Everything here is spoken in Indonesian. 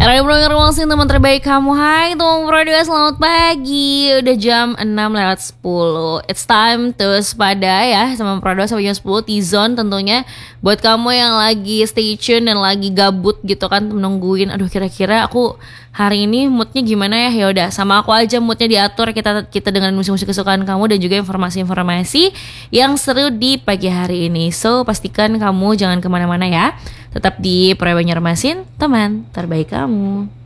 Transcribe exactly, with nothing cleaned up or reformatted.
Radio Banjarmasin, teman terbaik kamu. Hai teman Prodio, selamat pagi. Udah jam enam lewat sepuluh. It's time to sepada ya sama Prodio sampai jam sepuluh T-Zone tentunya. Buat kamu yang lagi stay tune dan lagi gabut gitu kan, menungguin aduh kira-kira aku hari ini moodnya gimana ya. Ya udah, sama aku aja moodnya diatur. Kita kita dengan musik-musik kesukaan kamu dan juga informasi-informasi yang seru di pagi hari ini. So pastikan kamu jangan kemana-mana ya. Tetap di Prodio Banjarmasin, teman terbaik kamu.